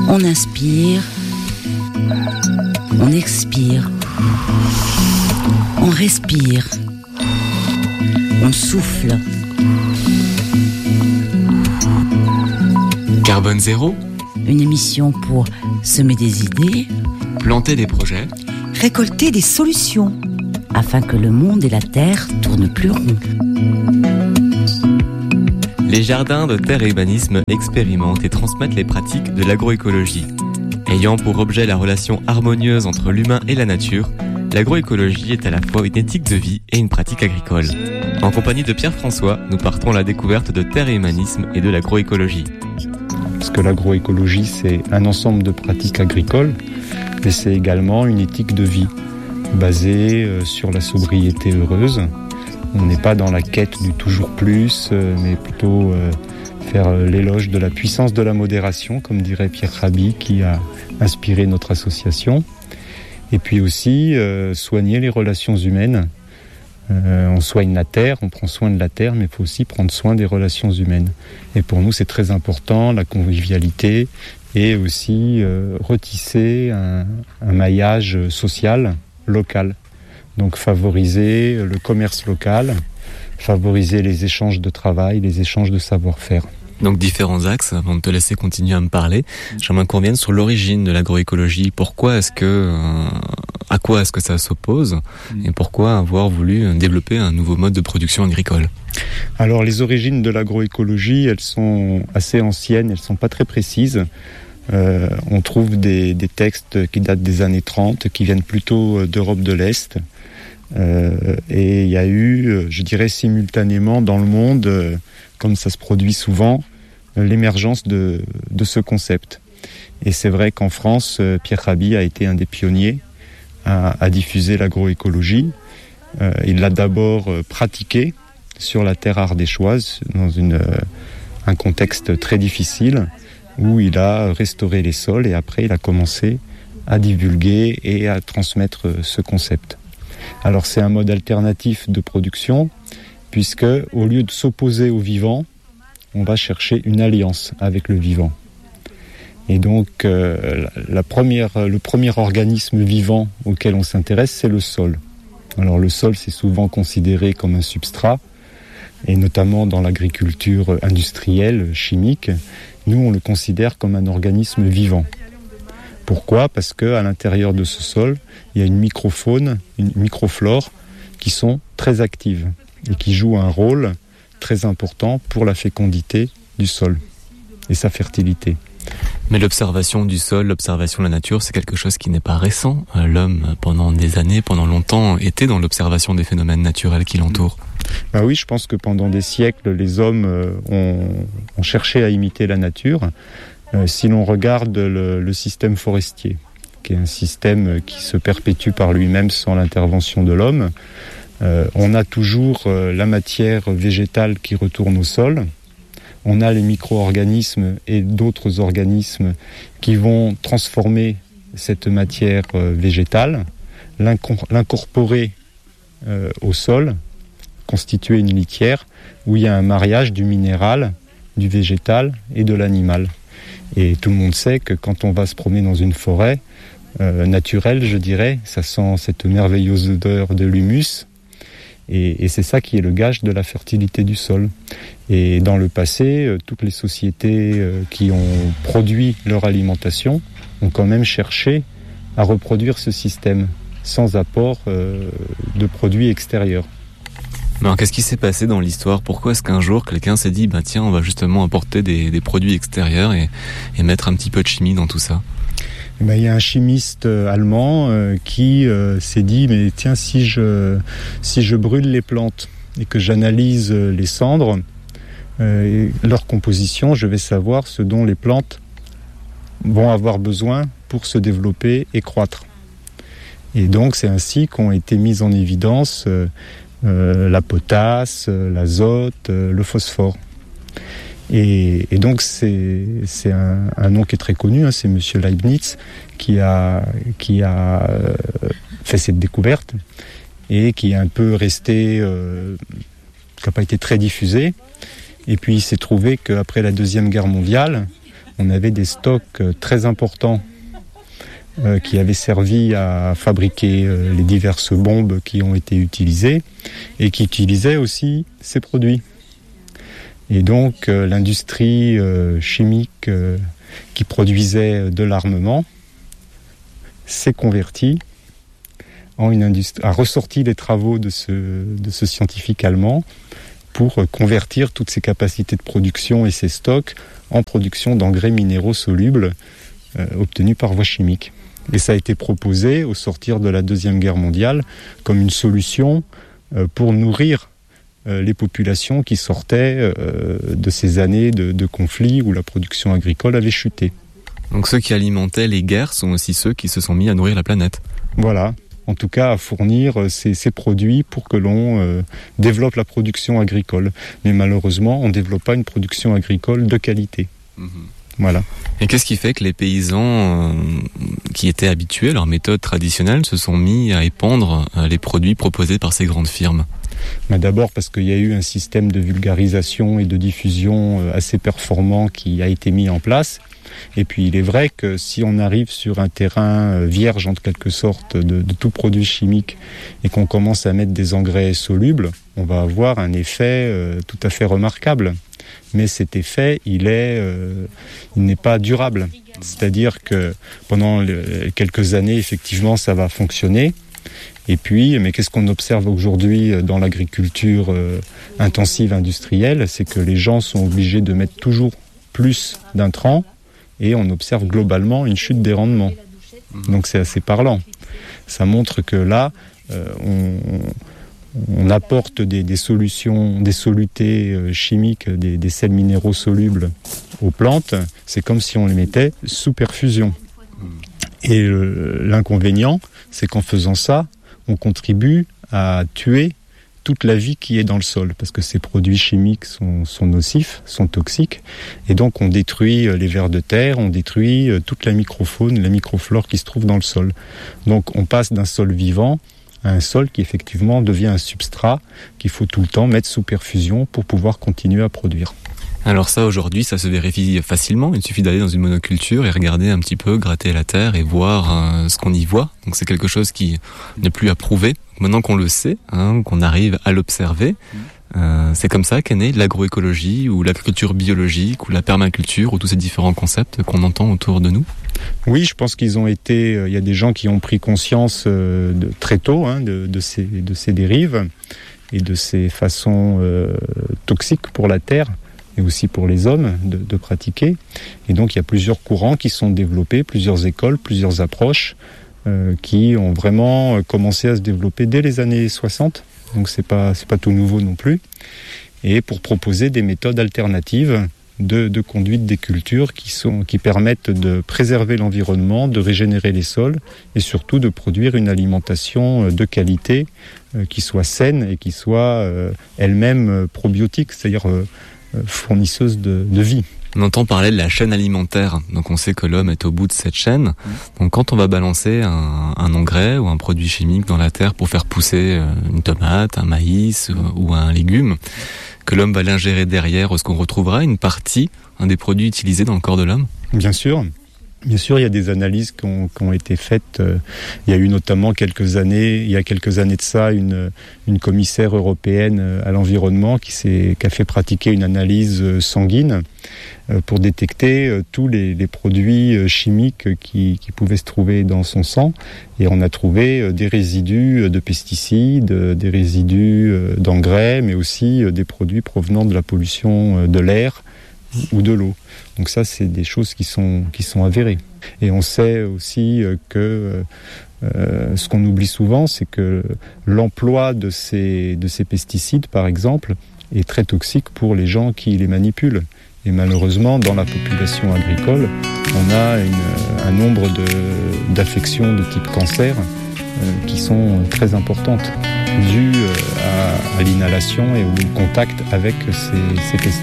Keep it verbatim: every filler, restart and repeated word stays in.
On inspire, on expire, on respire, on souffle. Carbone zéro, une émission pour semer des idées, planter des projets, récolter des solutions, afin que le monde et la terre tournent plus rond. Les jardins de terre et urbanisme expérimentent et transmettent les pratiques de l'agroécologie. Ayant pour objet la relation harmonieuse entre l'humain et la nature, l'agroécologie est à la fois une éthique de vie et une pratique agricole. En compagnie de Pierre-François, nous partons à la découverte de terre et humanisme et de l'agroécologie. Parce que l'agroécologie, c'est un ensemble de pratiques agricoles, mais c'est également une éthique de vie, basée sur la sobriété heureuse. On n'est pas dans la quête du toujours plus, mais plutôt faire l'éloge de la puissance de la modération, comme dirait Pierre Rabhi, qui a inspiré notre association. Et puis aussi soigner les relations humaines. On soigne la terre, on prend soin de la terre, mais il faut aussi prendre soin des relations humaines. Et pour nous, c'est très important, la convivialité, et aussi retisser un, un maillage social, local. Donc favoriser le commerce local, favoriser les échanges de travail, les échanges de savoir-faire. Donc différents axes, avant de te laisser continuer à me parler, j'aimerais qu'on revienne sur l'origine de l'agroécologie. Pourquoi est-ce que, euh, à quoi est-ce que ça s'oppose et pourquoi avoir voulu développer un nouveau mode de production agricole ? Alors les origines de l'agroécologie, elles sont assez anciennes, elles sont pas très précises. Euh, on trouve des, des textes qui datent des années trente, qui viennent plutôt d'Europe de l'Est. Euh, et il y a eu, je dirais simultanément dans le monde, euh, comme ça se produit souvent, euh, l'émergence de, de ce concept. Et c'est vrai qu'en France, euh, Pierre Rabhi a été un des pionniers à, à diffuser l'agroécologie. Euh, il l'a d'abord euh, pratiqué sur la terre ardéchoise, dans une, euh, un contexte très difficile, où il a restauré les sols et après il a commencé à divulguer et à transmettre ce concept. Alors c'est un mode alternatif de production, puisque au lieu de s'opposer au vivant, on va chercher une alliance avec le vivant. Et donc euh, la première, le premier organisme vivant auquel on s'intéresse, c'est le sol. Alors le sol, c'est souvent considéré comme un substrat, et notamment dans l'agriculture industrielle, chimique, nous on le considère comme un organisme vivant. Pourquoi ? Parce qu'à l'intérieur de ce sol, il y a une microfaune, une microflore qui sont très actives et qui jouent un rôle très important pour la fécondité du sol et sa fertilité. Mais l'observation du sol, l'observation de la nature, c'est quelque chose qui n'est pas récent. L'homme, pendant des années, pendant longtemps, était dans l'observation des phénomènes naturels qui l'entourent. Ben oui, je pense que pendant des siècles, les hommes ont, ont cherché à imiter la nature. Euh, si l'on regarde le, le système forestier, qui est un système qui se perpétue par lui-même sans l'intervention de l'homme, euh, on a toujours euh, la matière végétale qui retourne au sol. On a les micro-organismes et d'autres organismes qui vont transformer cette matière euh, végétale, l'incor- l'incorporer euh, au sol, constituer une litière où il y a un mariage du minéral, du végétal et de l'animal. Et tout le monde sait que quand on va se promener dans une forêt euh, naturelle, je dirais, ça sent cette merveilleuse odeur de l'humus. Et, et c'est ça qui est le gage de la fertilité du sol. Et dans le passé, euh, toutes les sociétés euh, qui ont produit leur alimentation ont quand même cherché à reproduire ce système sans apport euh, de produits extérieurs. Alors qu'est-ce qui s'est passé dans l'histoire ? Pourquoi est-ce qu'un jour quelqu'un s'est dit bah tiens on va justement apporter des, des produits extérieurs et, et mettre un petit peu de chimie dans tout ça ? Eh ben, il y a un chimiste allemand euh, qui euh, s'est dit mais tiens si je si je brûle les plantes et que j'analyse les cendres, euh, et leur composition, je vais savoir ce dont les plantes vont avoir besoin pour se développer et croître. Et donc c'est ainsi qu'ont été mises en évidence euh, Euh, la potasse, euh, l'azote, euh, le phosphore. Et, et donc c'est, c'est un, un nom qui est très connu, hein, c'est Monsieur Leibniz qui a, qui a euh, fait cette découverte et qui est un peu resté, euh, qui n'a pas été très diffusé. Et puis il s'est trouvé qu'après la Deuxième Guerre mondiale, on avait des stocks très importants euh, qui avaient servi à fabriquer euh, les diverses bombes qui ont été utilisées et qui utilisaient aussi ces produits. Et donc euh, l'industrie euh, chimique euh, qui produisait de l'armement s'est convertie en une industrie, a ressorti les travaux de ce, de ce scientifique allemand pour convertir toutes ces capacités de production et ces stocks en production d'engrais minéraux solubles euh, obtenus par voie chimique. Et ça a été proposé au sortir de la Deuxième Guerre mondiale comme une solution euh, pour nourrir euh, les populations qui sortaient euh, de ces années de, de conflits où la production agricole avait chuté. Donc ceux qui alimentaient les guerres sont aussi ceux qui se sont mis à nourrir la planète. Voilà. En tout cas à fournir ces, ces produits pour que l'on euh, développe la production agricole. Mais malheureusement, on ne développe pas une production agricole de qualité. Mmh. Voilà. Et qu'est-ce qui fait que les paysans euh, qui étaient habitués à leurs méthodes traditionnelles se sont mis à épandre euh, les produits proposés par ces grandes firmes ? Mais d'abord parce qu'il y a eu un système de vulgarisation et de diffusion euh, assez performant qui a été mis en place. Et puis il est vrai que si on arrive sur un terrain vierge en quelque sorte de, de tout produit chimique et qu'on commence à mettre des engrais solubles, on va avoir un effet euh, tout à fait remarquable. Mais cet effet, il est, euh, il n'est pas durable. C'est-à-dire que pendant le, quelques années, effectivement, ça va fonctionner. Et puis, mais qu'est-ce qu'on observe aujourd'hui dans l'agriculture euh, intensive industrielle ? C'est que les gens sont obligés de mettre toujours plus d'intrants. Et on observe globalement une chute des rendements. Donc c'est assez parlant. Ça montre que là, euh, on, on apporte des, des solutions, des solutés euh, chimiques, des, des sels minéraux solubles aux plantes. C'est comme si on les mettait sous perfusion. Et euh, l'inconvénient, c'est qu'en faisant ça, on contribue à tuer toute la vie qui est dans le sol, parce que ces produits chimiques sont, sont nocifs, sont toxiques, et donc on détruit les vers de terre, on détruit toute la microfaune, la microflore qui se trouve dans le sol. Donc on passe d'un sol vivant à un sol qui effectivement devient un substrat qu'il faut tout le temps mettre sous perfusion pour pouvoir continuer à produire. Alors ça, aujourd'hui, ça se vérifie facilement. Il suffit d'aller dans une monoculture et regarder un petit peu, gratter la terre et voir euh, ce qu'on y voit. Donc c'est quelque chose qui n'est plus à prouver. Maintenant qu'on le sait, hein, qu'on arrive à l'observer, euh, c'est comme ça qu'est née l'agroécologie ou l'agriculture biologique ou la permaculture ou tous ces différents concepts qu'on entend autour de nous. Oui, je pense qu'ils ont été... Il euh, y a des gens qui ont pris conscience euh, de, très tôt hein, de, de, ces, de ces dérives et de ces façons euh, toxiques pour la terre et aussi pour les hommes de, de pratiquer. Et donc il y a plusieurs courants qui sont développés, plusieurs écoles, plusieurs approches euh, qui ont vraiment commencé à se développer dès les années soixante. Donc c'est pas, c'est pas tout nouveau non plus. Et pour proposer des méthodes alternatives de, de conduite des cultures qui, sont, qui permettent de préserver l'environnement, de régénérer les sols et surtout de produire une alimentation de qualité euh, qui soit saine et qui soit euh, elle-même probiotique, c'est-à-dire euh, fournisseuse de, de vie. On entend parler de la chaîne alimentaire, donc on sait que l'homme est au bout de cette chaîne. Donc quand on va balancer un, un engrais ou un produit chimique dans la terre pour faire pousser une tomate, un maïs ou un légume, que l'homme va l'ingérer derrière, est-ce qu'on retrouvera une partie, un des produits utilisés dans le corps de l'homme ? Bien sûr. Bien sûr, il y a des analyses qui ont, qui ont été faites. Il y a eu notamment quelques années, il y a quelques années de ça, une, une commissaire européenne à l'environnement qui, s'est, qui a fait pratiquer une analyse sanguine pour détecter tous les, les produits chimiques qui, qui pouvaient se trouver dans son sang. Et on a trouvé des résidus de pesticides, des résidus d'engrais, mais aussi des produits provenant de la pollution de l'air ou de l'eau. Donc ça, c'est des choses qui sont, qui sont avérées. Et on sait aussi que euh, ce qu'on oublie souvent, c'est que l'emploi de ces, de ces pesticides, par exemple, est très toxique pour les gens qui les manipulent. Et malheureusement, dans la population agricole, on a une, un nombre de, d'affections de type cancer euh, qui sont très importantes, dues à, à l'inhalation et au contact avec ces, ces pesticides.